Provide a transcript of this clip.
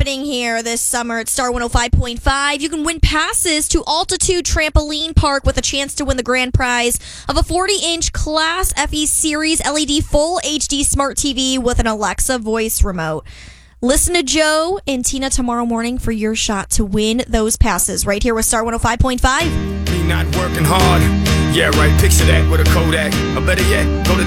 happening here this summer at Star 105.5. You can win passes to Altitude Trampoline Park with a chance to win the grand prize of a 40-inch Class FE Series LED Full HD Smart TV with an Alexa voice remote. Listen to Joe and Tina tomorrow morning for your shot to win those passes right here with Star 105.5. Me not working hard. Yeah, right. Picture that with a Kodak. Or better yet, go to